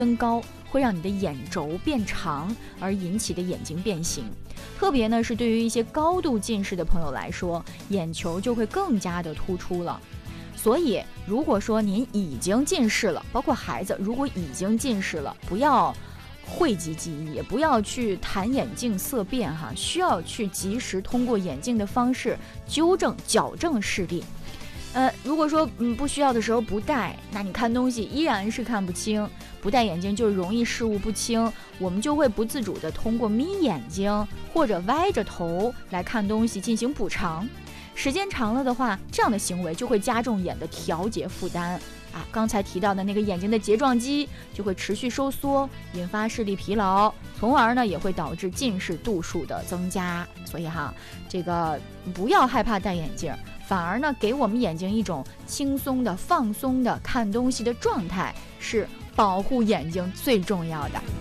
增高，会让你的眼轴变长，而引起的眼睛变形。特别呢是对于一些高度近视的朋友来说，眼球就会更加的突出了。所以如果说您已经近视了，包括孩子如果已经近视了，不要讳疾忌医，也不要去谈眼镜色变哈，需要去及时通过眼镜的方式矫正视力。如果说不需要的时候不戴，那你看东西依然是看不清，不戴眼镜就容易视物不清，我们就会不自主的通过眯眼睛或者歪着头来看东西进行补偿。时间长了的话，这样的行为就会加重眼的调节负担啊。刚才提到的那个眼睛的睫状肌就会持续收缩，引发视力疲劳，从而呢也会导致近视度数的增加。所以这个不要害怕戴眼镜，反而呢给我们眼睛一种轻松的、放松的看东西的状态，是保护眼睛最重要的。